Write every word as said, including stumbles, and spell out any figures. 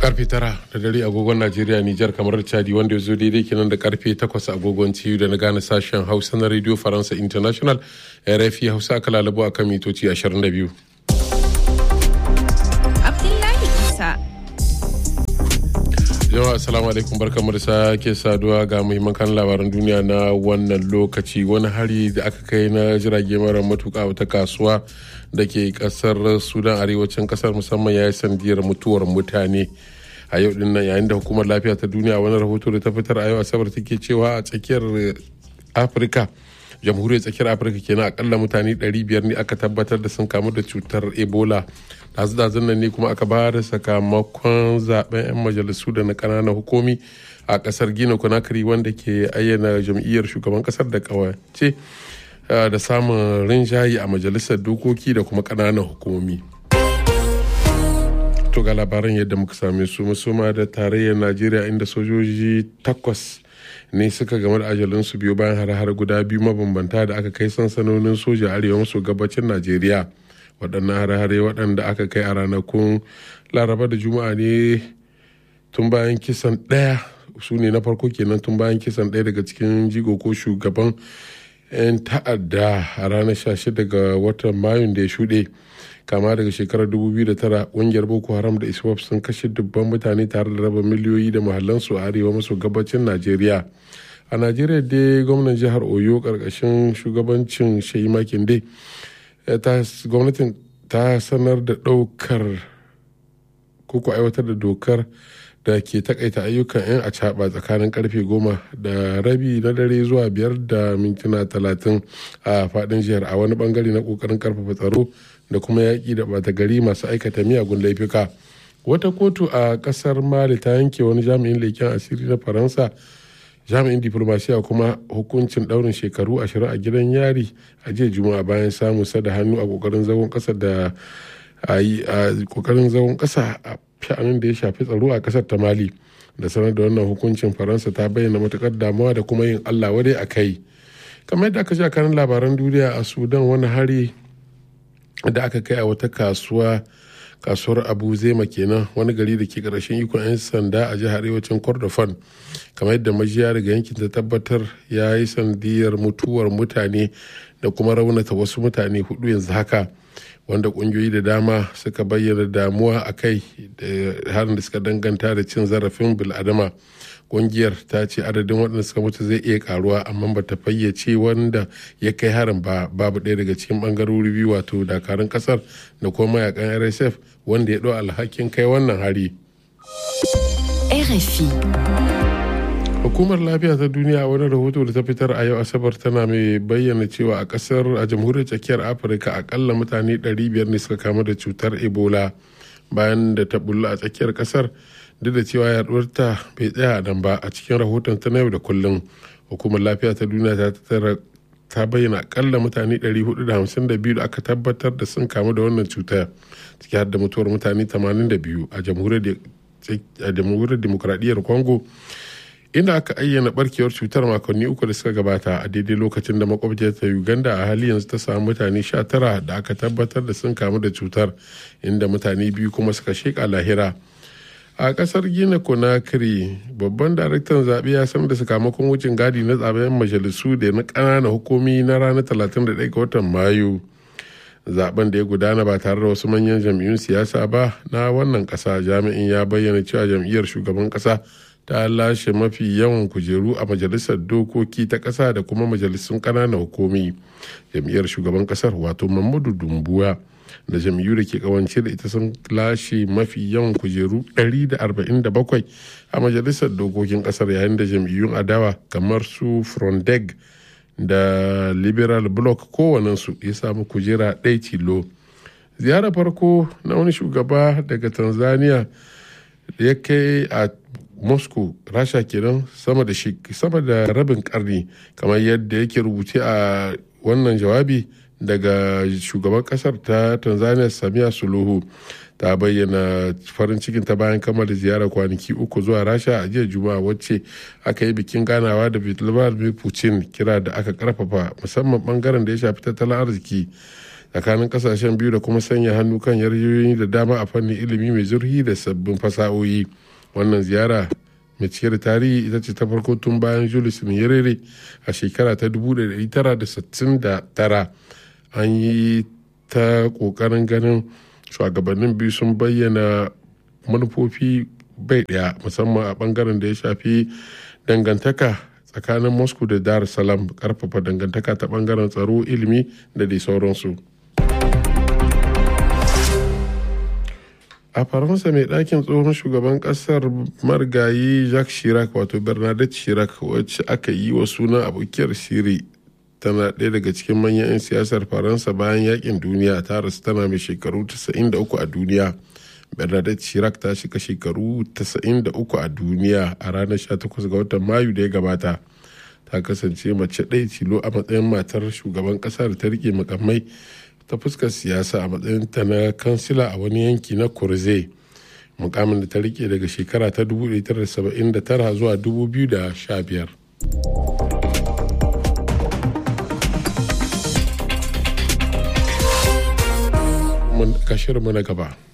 karfe tara da dare agogon Najeriya, Nijar, kamar Chadi, wanda ya zo daidai kenan da karfe takwas agogon T U da na gane sashen Hausa na Radio Faransa International R F I Hausa aka lalabo a kan mitoci ashirin da biyu. Abdullahi Isa. Jama'a assalamu alaikum, barkamu da sake saduwa ga muhimman kan labaran duniya na wannan lokaci. Wani hari da aka kai na jirage mara matuƙa wata kasuwa da ke kasar Sudan, arewacin kasar, musamman ya yi sandiyar mutuwar mutane a yau din nan, yayin da hukumar lafiya ta duniya wani rahoto da ta fitar a yau asabar take cewa a tsakiyar Afirka, jamhuriyar tsakiyar Afirka kenan, akalla mutane ɗari biyar ne aka tabbatar da sun kamu da cutar Ebola. Dazu-dazun nan ne kuma aka ba da sakamakon zaben 'yan majalisu da na ƙananan hukumi a kasar Guinea Conakry, wanda ke ayyana jam'iyyar shugaban kasar da kawace da samun rinjaye a majalisar dokoki da kuma ƙananan hukumomi. To ga labaran yadda muka same su, musoma da tarayyar Najeriya, inda sojoji takwas ne suka game da ajalinsu biyu bayan har-har guda biyu mabambanta da aka kai sansanonin soja arewa maso gabacin Najeriya. Waɗannan har-hare waɗanda aka kai a ranakun Laraba da Juma'a ne tun bayan kisan ɗaya su ne na farko kenan tun bayan kisan ɗaya daga cikin jigo ko shugaban 'yan ta'adda a ranar sha shida ga watan Mayun da ya shuɗe. Kama daga shekarar dubu biyu da tara, ƙungiyar Boko Haram da ISWAP sun kashe dubban mutane tare da raba miliyoyi da mahallansu a arewa maso gabacin Najeriya. A Najeriya dai gwamnan jihar Oyo ƙarƙashin shugabancin Sheyi Makinde, gwamnatin ta sanar da ɗaukar koko aiwatar da dokar da ke takaita ayyukan 'yan acaɓa tsakanin karfe goma da rabi na dare zuwa biyar da mintuna talatin a faɗin jihar, a wani bangare na ƙoƙarin karfafa tsaro da kuma yaƙi da ɓata gari masu aikata miyagun laifuka. Wata kotu a ƙasar Mali ta yanke wani jami'in leƙen asiri na Faransa, jami'in diplomasiya kuma, hukuncin ɗaurin shekaru ashirin a gidan yari a jiya Juma'a bayan samun sa da hannu a ƙoƙarin zagon ƙasa da a ƙoƙarin zagon ƙasa a sha'anin da ya shafi tsaro a kasar ta Mali. Da sanar da wannan hukuncin, Faransa ta bayyana matukar damuwa da kuma yin Allah wadai a kai. Kamar yadda aka sha kanin labaran duniya, a Sudan wani hari da aka kai a wata kasuwa kasuwar Abu Zema kenan, wani gari da ke ƙarshen ikon 'yan sanda a jihar arewacin Kordofan, kamar yadda majiya daga yankin ta tabbatar, ya yi sandiyar mutuwar mutane da kuma raunata wasu mutane hudu yanzu haka, wanda kungiyoyi da dama suka bayyana damuwa a kai da harin da suka danganta da cin zarafin bil'adama. Kungiyar ta ce adadin waɗanda suka mutu zai iya karuwa, amma ba ta fayyace wanda ya kai harin ba. Babu ɗaya daga cikin ɓangarori biyu, wato dakarun ƙasar da kuma mayakan R S F, wanda ya ɗau alhakin kai wannan hari. R F I. Hukumar lafiya ta duniya, wani rahoto da ta fitar a yau asabar, tana mai bayyana cewa a kasar a jamhuriyar tsakiyar Afirka akalla mutane ɗari biyar ne suka kamu da cutar Ebola bayan da ta bulla a tsakiyar kasar, duk da cewa yaduwar ta bai tsaya nan ba. A cikin rahoton ta na yau da kullum, hukumar lafiya ta duniya ta tattara ta bayyana akalla mutane ɗari hudu da hamsin da biyu da aka tabbatar da sun kamu da wannan cuta, ciki har da mutuwar mutane tamanin da biyu a jamhuriyar demokradiyyar Congo, inda aka ayyana barkewar cutar makonni uku da suka gabata, a daidai lokacin da makwabciyar ta Uganda a hali yanzu ta samu mutane sha tara da aka tabbatar da sun kamu da cutar, inda mutane biyu kuma suka sheka lahira. A kasar Guinea Conakry, babban daraktan zaɓe ya sanar da sakamakon wucin gadi na zaben majalisu da na ƙananan hukumi na ranar talatin da ɗaya ga watan Mayu. Zaben da ya gudana ba tare da wasu manyan jam'iyyun siyasa ba na wannan ƙasa, jami'in ya bayyana cewa jam'iyyar shugaban ƙasa ta lashe mafi yawan kujeru a majalisar dokoki ta ƙasa da kuma majalisun ƙananan hukumi. Jam'iyyar shugaban ƙasar, wato Mamadu Dumbuwa, da jam'iyyu da ke kawance da ita sun lashe mafi yawan kujeru ɗari da arba'in da bakwai a majalisar dokokin ƙasar, yayin da jam'iyyun adawa kamar su Frondeg da Liberal Bloc kowanensu ya samu kujera ɗaya tilo. Ziyarar farko na wani shugaba daga Tanzania da ya kai a Moscow, Rasha kenan, sama da sama da rabin karni, kamar yadda yake rubuce a wannan jawabi daga shugaban kasar ta Tanzania Samia Suluhu. Ta bayyana farin cikin ta bayan kammala ziyarar kwanaki uku zuwa Rasha a jiya Juma'a, wacce aka yi bikin ganawa da Vladimir Putin, kira da aka karfafa musamman bangaren da ya shafi tattalin arziki. tsakanin kasashen biyu da kuma sanya hannu kan yarjejeniyoyi da dama a fannin ilimi mai zurfi da sabbin fasahohi. Wannan ziyara mai cike da tarihi ita ce ta farko tun bayan Julius Nyerere a shekara ta dubu ɗaya da tara da sittin da tara. An yi ta ƙoƙarin ganin shugabannin biyu sun bayyana manufofi bai ɗaya, musamman a ɓangaren da ya shafi dangantaka tsakanin Moscow da Dar es Salaam, ƙarfafa dangantaka ta ɓangaren tsaro, ilimi da dai sauransu. A Faransa, mai ɗakin tsohon shugaban ƙasar marigayi Jacques Chirac wato Bernadette Chirac, wacce aka yi wa suna abokiyar shiri, tana ɗaya daga cikin manyan 'yan siyasar Faransa bayan yakin duniya. Ta rasu tana mai shekaru tasa'in da uku a duniya. Bernadette Chirac ta shiga shekaru tasa'in da uku a duniya a ranar sha takwas ga watan Mayu da ya gabata. Ta kasance mace ɗaya tilo a matsayin matar shugaban ƙasa da ta rike makamai ta fuskar siyasa a matsayin ta na kansila a wani yanki na Corse, mukamin da ta rike daga shekara ta dubu ɗaya da tara da saba'in da tara zuwa dubu biyu da sha biyar. Mun kashirinmu na gaba.